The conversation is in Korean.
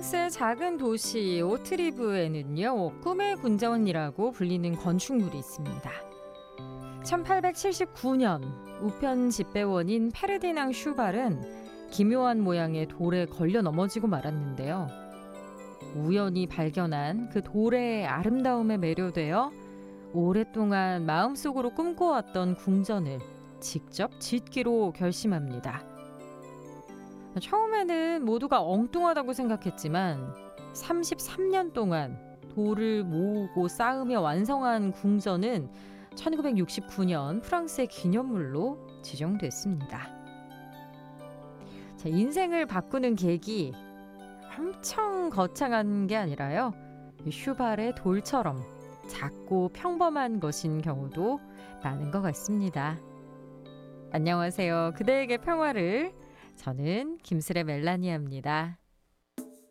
프랑스의 작은 도시 오트리브에는요, 꿈의 군전이라고 불리는 건축물이 있습니다. 1879년 우편 집배원인 페르디낭 슈발은 기묘한 모양의 돌에 걸려 넘어지고 말았는데요. 우연히 발견한 그 돌의 아름다움에 매료되어 오랫동안 마음속으로 꿈꿔왔던 궁전을 직접 짓기로 결심합니다. 처음에는 모두가 엉뚱하다고 생각했지만 33년 동안 돌을 모으고 쌓으며 완성한 궁전은 1969년 프랑스의 기념물로 지정됐습니다. 자, 인생을 바꾸는 계기, 엄청 거창한 게 아니라요, 슈발의 돌처럼 작고 평범한 것인 경우도 많은 것 같습니다. 안녕하세요. 그대에게 평화를. 저는 김슬의 멜라니아입니다.